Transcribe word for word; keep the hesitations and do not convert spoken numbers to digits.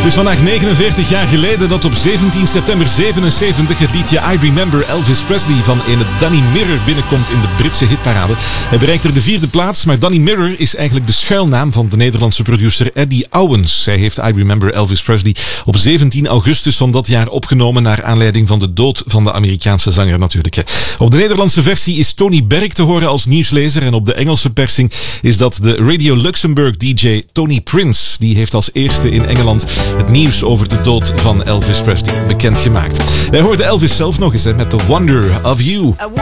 Dus vandaag negenenveertig jaar geleden dat op zeventien september zevenenzeventig het liedje I Remember Elvis Presley van ene Danny Mirror binnenkomt in de Britse hitparade. Hij bereikt er de vierde plaats, maar Danny Mirror is eigenlijk de schuilnaam van de Nederlandse producer Eddie Owens. Zij heeft I Remember Elvis Presley op zeventien augustus van dat jaar opgenomen naar aanleiding van de dood van de Amerikaanse zanger natuurlijk. Op de Nederlandse versie is Tony Berg te horen als nieuwslezer en op de Engelse persing is dat de Radio Luxembourg D J Tony Prince. Die heeft als eerste in Engeland het nieuws over de dood van Elvis Presley bekendgemaakt. Wij hoorden Elvis zelf nog eens hè, met The Wonder of You.